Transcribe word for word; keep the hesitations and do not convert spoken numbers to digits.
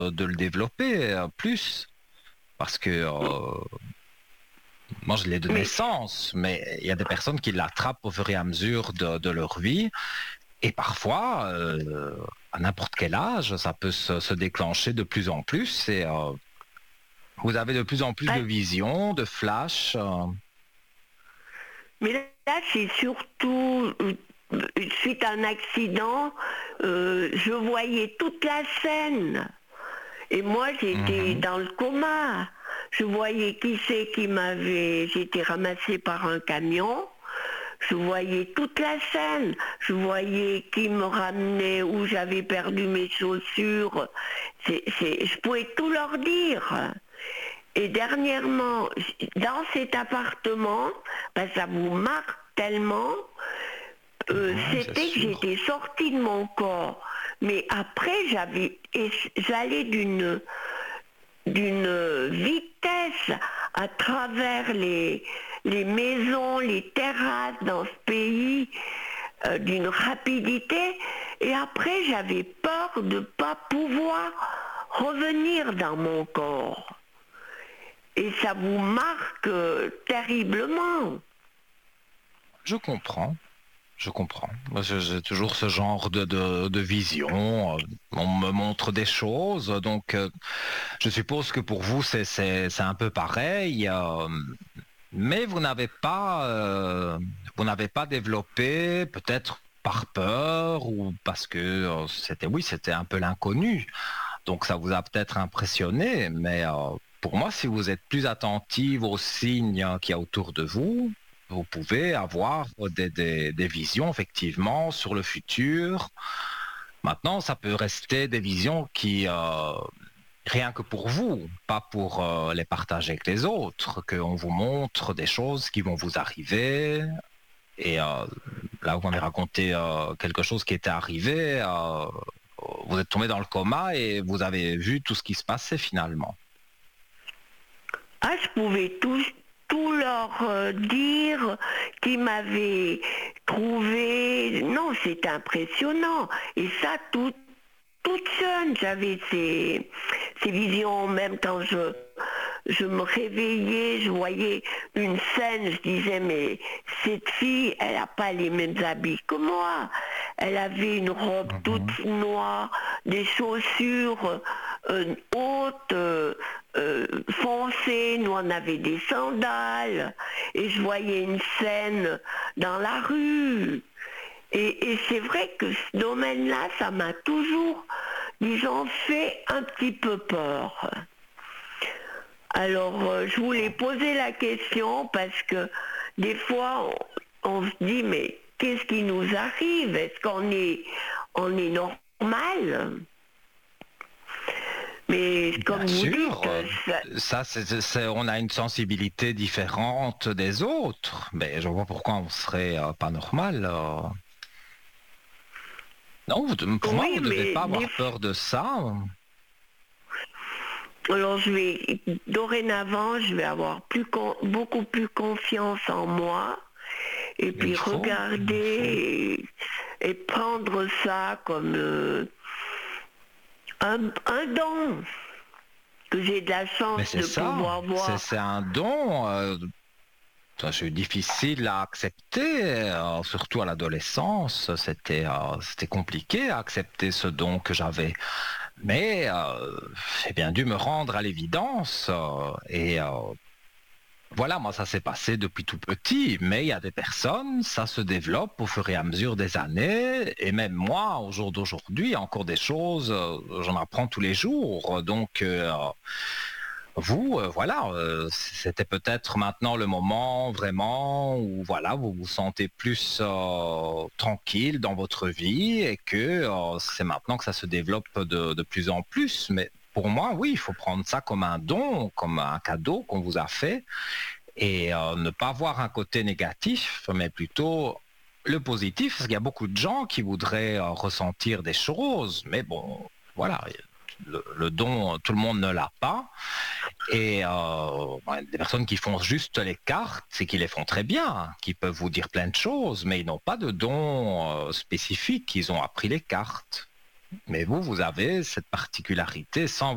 de le développer euh, plus. Parce que euh, moi, je l'ai de Mais naissance, mais il y a des personnes qui l'attrapent au fur et à mesure de, de leur vie. Et parfois, euh, à n'importe quel âge, ça peut se, se déclencher de plus en plus. Et euh, vous avez de plus en plus de ah, visions, de flashs. euh. mais là, c'est surtout euh, suite à un accident, euh, je voyais toute la scène. Et moi, j'étais Mhm. dans le coma. Je voyais qui c'est qui m'avait... J'étais ramassée par un camion. Je voyais toute la scène. Je voyais qui me ramenait, où j'avais perdu mes chaussures. C'est, c'est, je pouvais tout leur dire. Et dernièrement, dans cet appartement, ben, ça vous marque tellement, euh, Ouais, c'est c'était que sûr. j'étais sortie de mon corps. Mais après, j'avais, et j'allais d'une, d'une vitesse à travers les, les maisons, les terrasses dans ce pays, euh, d'une rapidité. Et après, j'avais peur de ne pas pouvoir revenir dans mon corps. Et ça vous marque euh, terriblement. Je comprends. Je comprends. Moi, je- j'ai toujours ce genre de, de, de vision. euh, On me montre des choses, donc euh, je suppose que pour vous, c'est, c'est, c'est un peu pareil. euh, mais vous n'avez pas, euh, vous n'avez pas développé, peut-être par peur ou parce que euh, c'était, oui, c'était un peu l'inconnu. Donc ça vous a peut-être impressionné, mais euh, pour moi, si vous êtes plus attentive aux signes euh, qu'il y a autour de vous, vous pouvez avoir des, des- des visions effectivement sur le futur. Maintenant, ça peut rester des visions qui, euh, rien que pour vous, pas pour euh, les partager avec les autres, qu'on vous montre des choses qui vont vous arriver. Et euh, là, vous m'avez raconté euh, quelque chose qui était arrivé. euh, vous êtes tombé dans le coma et vous avez vu tout ce qui se passait finalement. Ah, je pouvais tout, tout leur euh, dire qui m'avaient trouvé. Non, c'est impressionnant. Et ça, tout, toute jeune, j'avais ces, ces visions, même quand je, je me réveillais, je voyais une scène, je disais, mais cette fille, elle n'a pas les mêmes habits que moi. Elle avait une robe Mhm. toute noire, des chaussures euh, hautes, euh, euh, foncées, nous on avait des sandales, et je voyais une scène dans la rue. Et, et c'est vrai que ce domaine-là, ça m'a toujours, disons, fait un petit peu peur. Alors, euh, je voulais poser la question parce que des fois, on, on se dit, mais qu'est-ce qui nous arrive? Est-ce qu'on est, on est normal? Mais Bien comme vous sûr, dites, euh, ça, ça, c'est, c'est- on a une sensibilité différente des autres, mais je vois pourquoi on serait euh, pas normal. euh. Non, vous- pour moi, oui, vous ne devez mais pas des avoir peur de ça. alors je vais, dorénavant, je vais avoir plus con- beaucoup plus confiance en moi et Mais puis il faut, il faut. regarder et, et prendre ça comme euh, un, un don que j'ai de la chance Mais c'est de ça, pouvoir c'est, voir. c'est un don. euh, ça, c'est difficile à accepter, euh, surtout à l'adolescence. C'était, euh, c'était compliqué à accepter ce don que j'avais. Mais euh, j'ai bien dû me rendre à l'évidence. euh, et euh, voilà, moi, ça s'est passé depuis tout petit. Mais il y a des personnes, ça se développe au fur et à mesure des années. Et même moi, au jour d'aujourd'hui, il y a encore des choses, euh, j'en apprends tous les jours. Donc, euh, vous, euh, voilà, euh, c'était peut-être maintenant le moment vraiment où voilà, vous vous sentez plus euh, tranquille dans votre vie et que euh, c'est maintenant que ça se développe de, de plus en plus. Mais pour moi, oui, il faut prendre ça comme un don, comme un cadeau qu'on vous a fait et euh, ne pas voir un côté négatif, mais plutôt le positif, parce qu'il y a beaucoup de gens qui voudraient euh, ressentir des choses, mais bon, voilà, le, le don, tout le monde ne l'a pas. Et euh, ouais, des personnes qui font juste les cartes, c'est qu'ils les font très bien, qui peuvent vous dire plein de choses, mais ils n'ont pas de don euh, spécifique, ils ont appris les cartes. Mais vous, vous avez cette particularité sans